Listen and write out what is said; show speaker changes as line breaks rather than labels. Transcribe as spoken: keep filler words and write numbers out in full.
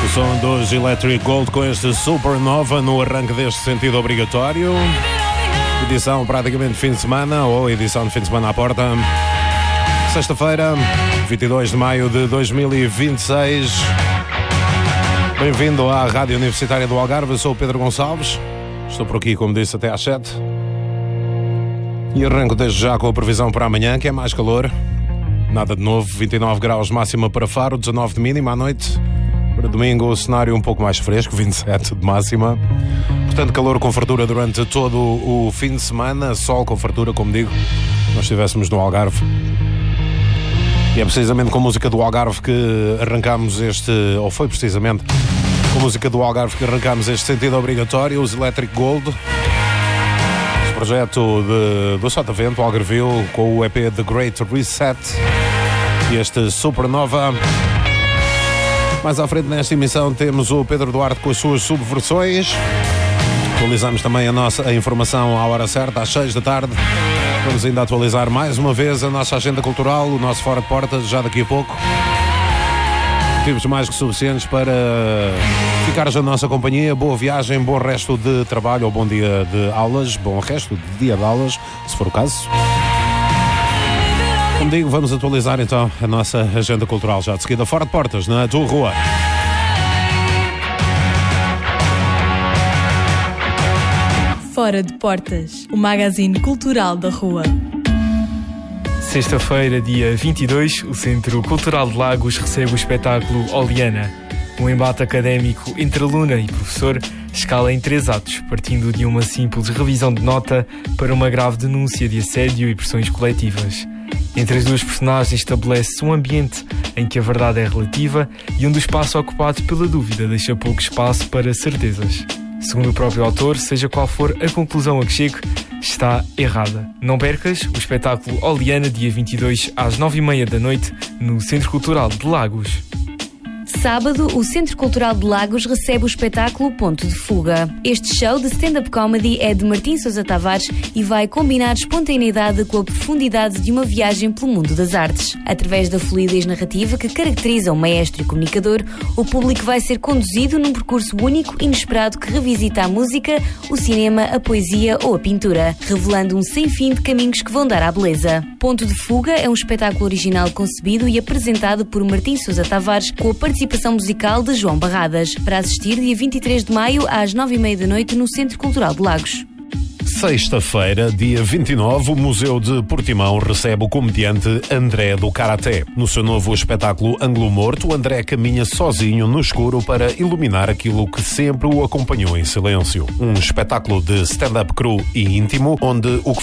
som dos Electric Gold com este Supernova no arranque deste sentido obrigatório. Edição praticamente de fim de semana, ou edição de fim de semana à porta. Sexta-feira, vinte e dois de maio de dois mil e vinte e seis. Bem-vindo à Rádio Universitária do Algarve. Eu sou o Pedro Gonçalves. Estou por aqui, como disse, até às sete. E arranco desde já com a previsão para amanhã, que é mais calor. Nada de novo, vinte e nove graus máxima para Faro, dezanove de mínima à noite. Para domingo o cenário um pouco mais fresco, vinte e sete de máxima. Portanto, calor com fartura durante todo o fim de semana. Sol com fartura, como digo, nós estivéssemos no Algarve. E é precisamente com a música do Algarve que arrancámos este, ou foi precisamente com a música do Algarve que arrancámos este sentido obrigatório, os Electric Gold. Este projeto de, do Sotavento, Algarvio, com o E P The Great Reset e este Supernova. Mais à frente nesta emissão temos o Pedro Duarte com as suas subversões. Atualizamos também a nossa a informação à hora certa, às seis da tarde. Vamos ainda atualizar mais uma vez a nossa agenda cultural, o nosso Fora de Portas, já daqui a pouco. Motivos mais que suficientes para ficares na nossa companhia. Boa viagem, bom resto de trabalho ou bom dia de aulas, bom resto de dia de aulas, se for o caso. Como digo, vamos atualizar então a nossa agenda cultural já de seguida. Fora de Portas, na tua rua.
Fora de Portas, o magazine cultural da rua.
Sexta-feira, dia vinte e dois, o Centro Cultural de Lagos recebe o espetáculo Oliana. Um embate académico entre aluna e professor escala em três atos, partindo de uma simples revisão de nota para uma grave denúncia de assédio e pressões coletivas. Entre as duas personagens estabelece-se um ambiente em que a verdade é relativa e onde o espaço ocupado pela dúvida deixa pouco espaço para certezas. Segundo o próprio autor, seja qual for a conclusão a que chegue, está errada. Não percas o espetáculo Oliana, dia vinte e dois, às nove e meia da noite, no Centro Cultural de Lagos.
Sábado, o Centro Cultural de Lagos recebe o espetáculo Ponto de Fuga. Este show de stand-up comedy é de Martim Sousa Tavares e vai combinar espontaneidade com a profundidade de uma viagem pelo mundo das artes. Através da fluidez narrativa que caracteriza o maestro e comunicador, o público vai ser conduzido num percurso único e inesperado que revisita a música, o cinema, a poesia ou a pintura, revelando um sem fim de caminhos que vão dar à beleza. Ponto de Fuga é um espetáculo original concebido e apresentado por Martim Sousa Tavares com a participação participação musical de João Barradas, para assistir dia vinte e três de maio às nove e meia da noite no Centro Cultural de Lagos.
Sexta-feira, dia vinte e nove, o Museu de Portimão recebe o comediante André do Karaté. No seu novo espetáculo Ângulo Morto, André caminha sozinho no escuro para iluminar aquilo que sempre o acompanhou em silêncio. Um espetáculo de stand-up cru e íntimo, onde o que